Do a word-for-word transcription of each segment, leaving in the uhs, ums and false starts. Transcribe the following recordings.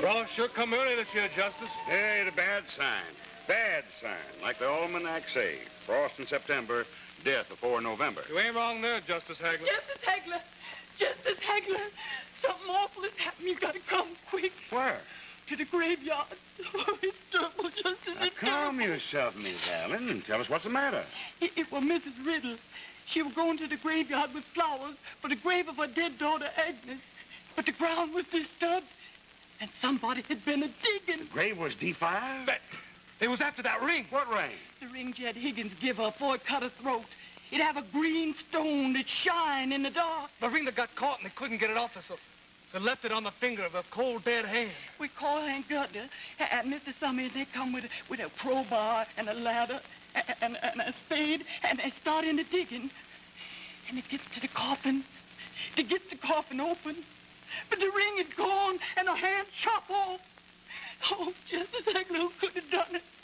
Frost sure come early this year, Justice. Hey, the bad sign. Bad sign. Like the almanac say. Frost in September, death before November. You ain't wrong there, Justice Hagler. Justice Hagler! Justice Hagler! Something awful has happened. You gotta come quick. Where? To the graveyard. Oh, it's terrible, Justice. Now, It's calm terrible. yourself, Miss Allen, and tell us what's the matter. It, it was Missus Riddle. She was going to the graveyard with flowers for the grave of her dead daughter, Agnes. But the ground was disturbed, and somebody had been a-digging. The grave was defiled? That, it was after that ring. What ring? The ring Jed Higgins give her before it cut her throat. It have a green stone that shine in the dark. The ring that got caught and they couldn't get it off her, so, so left it on the finger of a cold, dead hand. We called Aunt Gerda, and Mister Summers, they come with, with a crowbar and a ladder and, and, and a spade, and they start in the digging. And it gets to the coffin. It gets the coffin open. But the ring is gone, and her hand chopped off. Oh, Justice Hagler, who could have done it?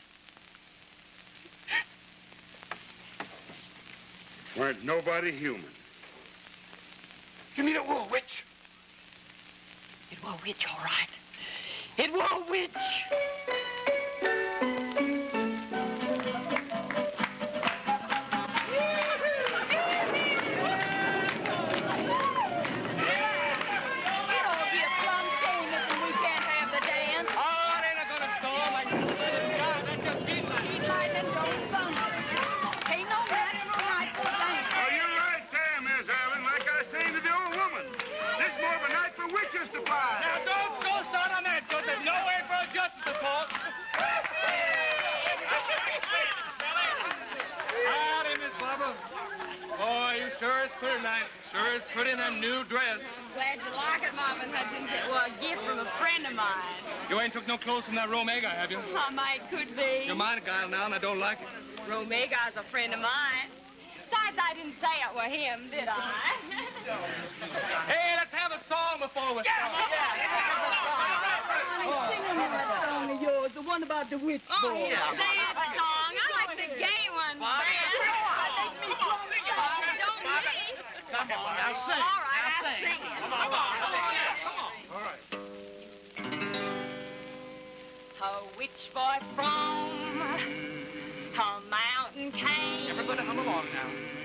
Weren't nobody human. You mean it were a witch? It was a witch, all right. It was a witch. Pretty nice. Sure is pretty in that new dress. Glad you like it, Marvin Hutchins. It was a gift from a friend of mine. You ain't took no clothes from that Romega, have you? I might could be. You're mine guy now, and I don't like it. Romega's a friend of mine. Besides, I didn't say it was him, did I? Hey, let's have a song before we start. Yeah, yeah. Oh. Sing another song of yours, the one about the witch Oh, boy. yeah. Sad song. I like the gay one. Bobby. Come on, now sing. All right, now I'll sing. sing it. Come on, come on, come on. All right. A witch boy from a mountain came. Everybody hum along now.